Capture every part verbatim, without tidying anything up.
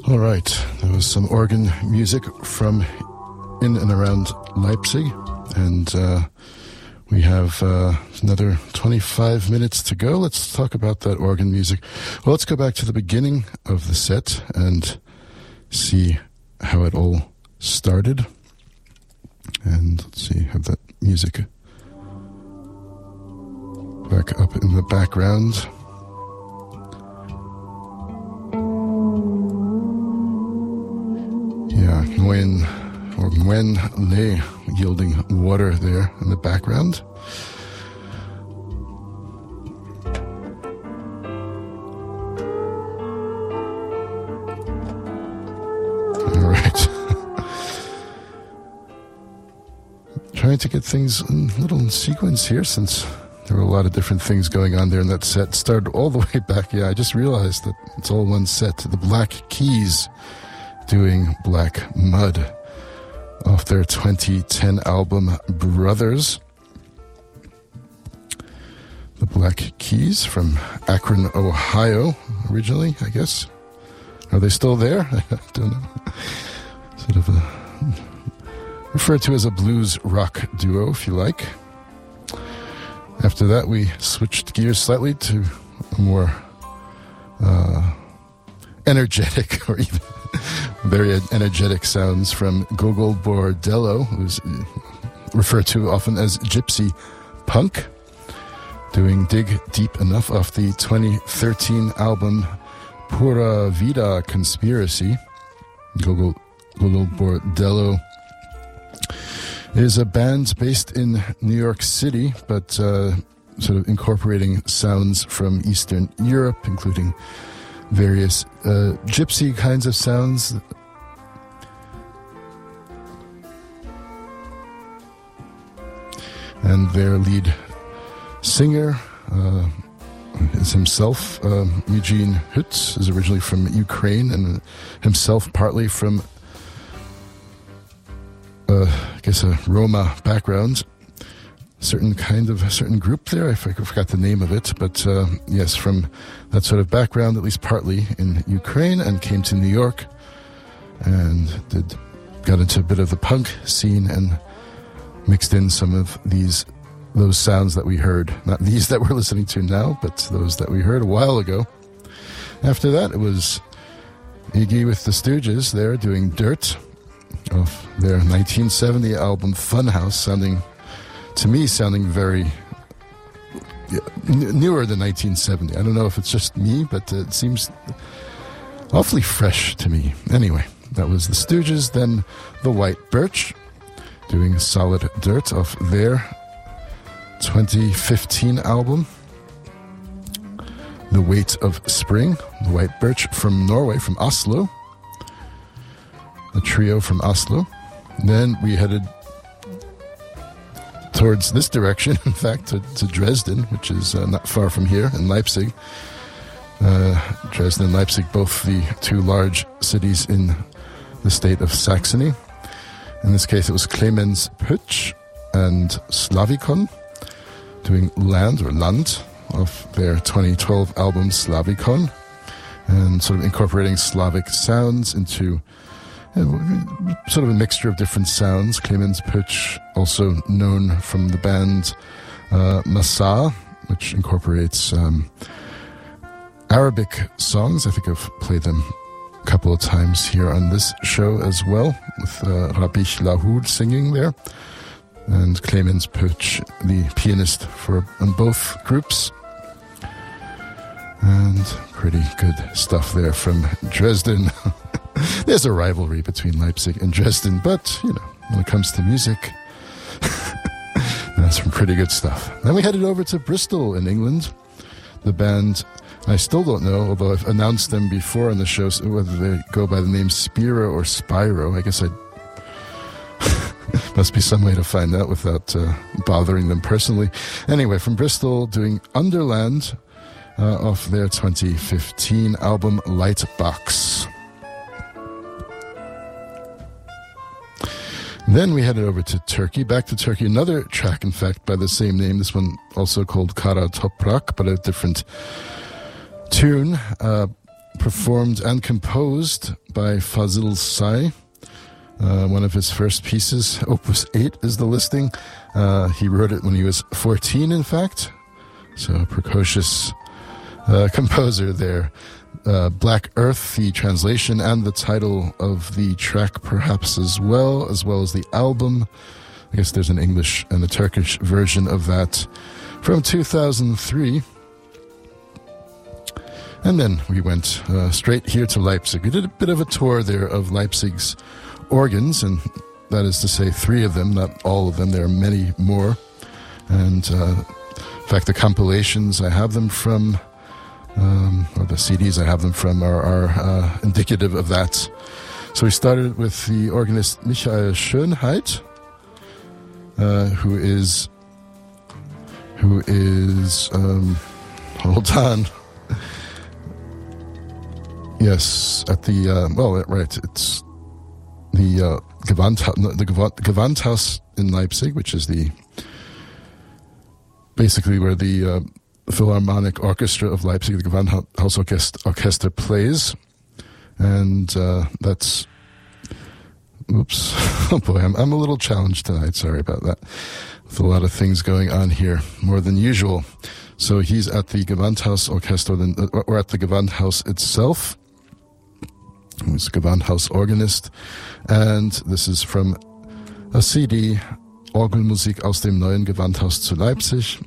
All right, there was some organ music from in and around Leipzig, and uh, we have uh, another twenty-five minutes to go. Let's talk about that organ music. Well, let's go back to the beginning of the set and see how it all started. And let's see, have that music back up in the background. Yeah, Nguyen, or Nguyen Le, yielding water there in the background. All right. Trying to get things in little in sequence here, since there were a lot of different things going on there in that set. Started all the way back. Yeah, I just realized that it's all one set. The Black Keys doing Black Mud off their twenty ten album Brothers. The Black Keys from Akron, Ohio, originally, I guess. Are they still there? I don't know. Sort of a referred to as a blues rock duo, if you like. After that, we switched gears slightly to a more uh, energetic, or even very energetic sounds from Gogol Bordello, who's referred to often as gypsy punk, doing Dig Deep Enough off the twenty thirteen album Pura Vida Conspiracy. Gogol, Gogol Bordello is a band based in New York City, but uh, sort of incorporating sounds from Eastern Europe, including various uh, gypsy kinds of sounds. And their lead singer uh, is himself, um, Eugene Hutz, is originally from Ukraine, and himself partly from Uh, I guess a Roma background, certain kind of a certain group there. I forgot the name of it, but uh, yes, from that sort of background, at least partly in Ukraine, and came to New York and did got into a bit of the punk scene and mixed in some of these those sounds that we heard, not these that we're listening to now, but those that we heard a while ago. After that, it was Iggy with the Stooges there doing Dirt off their nineteen seventy album Funhouse, sounding, to me, sounding very yeah, n- newer than nineteen seventy. I don't know if it's just me, but it seems awfully fresh to me. Anyway, that was the Stooges. Then the White Birch doing Solid Dirt off their twenty fifteen album The Weight of Spring. The White Birch from Norway, from Oslo. A trio from Oslo. Then we headed towards this direction, in fact, to, to Dresden, which is uh, not far from here, in Leipzig. Uh, Dresden and Leipzig, both the two large cities in the state of Saxony. In this case, it was Clemens Pütsch and Slavikon doing Land, or Land, of their twenty twelve album Slavikon, and sort of incorporating Slavic sounds into sort of a mixture of different sounds. Clemens Pütsch, also known from the band uh, Massa, which incorporates um, Arabic songs. I think I've played them a couple of times here on this show as well, with uh, Rabih Lahoud singing there, and Clemens Pütsch, the pianist for on both groups. And pretty good stuff there from Dresden. There's a rivalry between Leipzig and Dresden, but, you know, when it comes to music, that's some pretty good stuff. Then we headed over to Bristol in England. The band, I still don't know, although I've announced them before on the show, so whether they go by the name Spiro or Spyro. I guess I must be some way to find out without uh, bothering them personally. Anyway, from Bristol, doing Underland uh, off their twenty fifteen album Lightbox. Then we headed over to Turkey, back to Turkey, another track, in fact, by the same name, this one also called Kara Toprak, but a different tune. Uh, performed and composed by Fazil Say. Uh, one of his first pieces, Opus eight is the listing. Uh, he wrote it when he was fourteen, in fact. So a precocious uh, composer there. Uh, Black Earth, the translation and the title of the track perhaps as well, as well as the album. I guess there's an English and a Turkish version of that from two thousand three. And then we went uh, straight here to Leipzig. We did a bit of a tour there of Leipzig's organs, and that is to say three of them, not all of them. There are many more. And uh, in fact, the compilations, I have them from, um, or the C Ds I have them from are, are uh, indicative of that. So we started with the organist Michael Schönheit, uh, who is, who is, um, hold on. Yes, at the, uh, well, right, it's the uh, Gewandhaus, the Gewandhaus in Leipzig, which is the, basically where the uh, Philharmonic Orchestra of Leipzig, the Gewandhaus Orchestra, Orchestra plays. And uh, that's, oops, oh boy, I'm, I'm a little challenged tonight, sorry about that. With a lot of things going on here, more than usual. So he's at the Gewandhaus Orchestra, or at the Gewandhaus itself. He's a Gewandhaus organist, and this is from a C D, Orgelmusik aus dem neuen Gewandhaus zu Leipzig,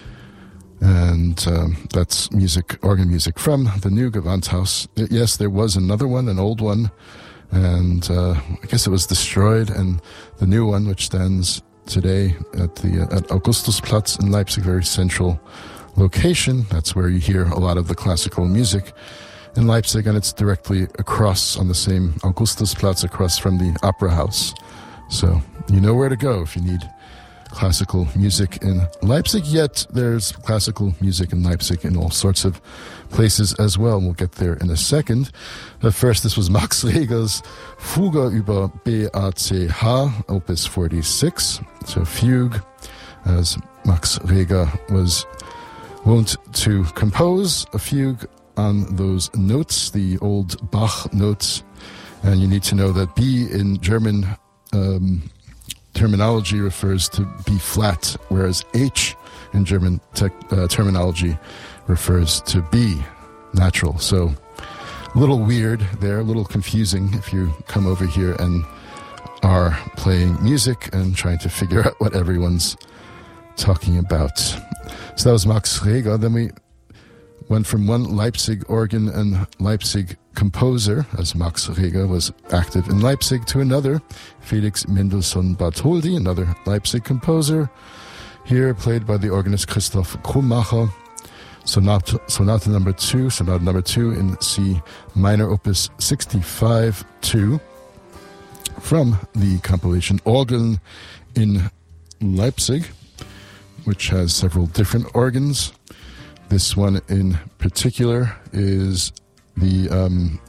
and um, that's music, organ music from the new Gewandhaus. Yes, there was another one, an old one, and uh, I guess it was destroyed, and the new one, which stands today at the uh, at Augustusplatz in Leipzig, very central location. That's where you hear a lot of the classical music in Leipzig, and it's directly across on the same Augustusplatz, across from the Opera House. So you know where to go if you need classical music in Leipzig. Yet there's classical music in Leipzig in all sorts of places as well. We'll get there in a second. But first, this was Max Reger's Fuge über B A C H, Opus forty-six. So fugue, as Max Reger was wont to compose, a fugue on those notes, the old Bach notes. And you need to know that B in German um, terminology refers to B flat, whereas H in German te- uh, terminology refers to B, natural. So a little weird there, a little confusing if you come over here and are playing music and trying to figure out what everyone's talking about. So that was Max Reger. Then we went from one Leipzig organ and Leipzig composer, as Max Reger was active in Leipzig, to another, Felix Mendelssohn Bartholdy, another Leipzig composer, here played by the organist Christoph Krummacher. Sonata, sonata number two, sonata number two in C minor, opus sixty-five two, from the compilation Orgeln in Leipzig, which has several different organs. This one in particular is the um,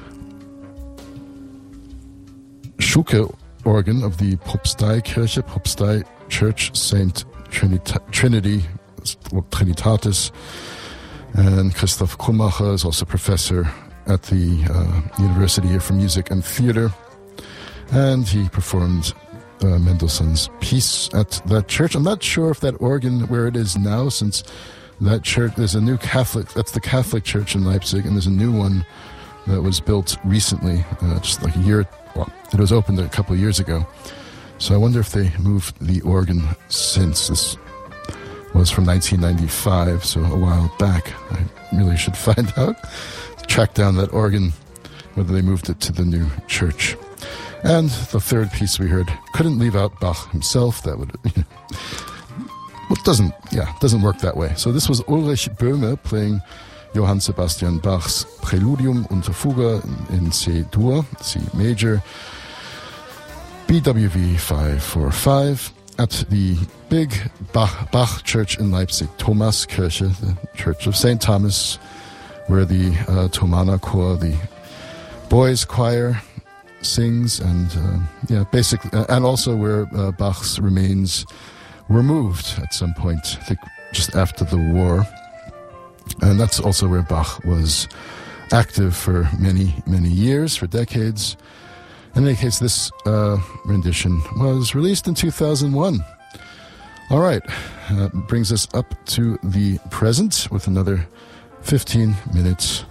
Schuke organ of the Propsteikirche, Propstei Church, Saint Trinita- Trinity, Trinitatis. And Christoph Krummacher is also professor at the uh, University for Music and Theater. And he performed uh, Mendelssohn's piece at that church. I'm not sure if that organ, where it is now, since that church, there's a new Catholic, that's the Catholic church in Leipzig, and there's a new one that was built recently, uh, just like a year, well, it was opened a couple of years ago. So I wonder if they moved the organ since. This was from nineteen ninety-five, so a while back. I really should find out, track down that organ, whether they moved it to the new church. And the third piece we heard, couldn't leave out Bach himself. That would, you know, well, it doesn't, yeah, doesn't work that way. So this was Ulrich Böhme playing Johann Sebastian Bach's Preludium und Fuge in C-Dur, C major, B W V five forty-five, at the big Bach, Bach church in Leipzig, Thomaskirche, the Church of Saint Thomas, where the uh, Thomaner Chor, the boys' choir, sings, and uh, yeah, basically, uh, and also where uh, Bach's remains were moved at some point, I think just after the war. And that's also where Bach was active for many, many years, for decades. In any case, this uh, rendition was released in two thousand one. All right, uh, brings us up to the present with another fifteen minutes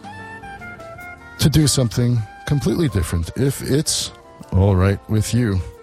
to do something completely different, if it's all right with you.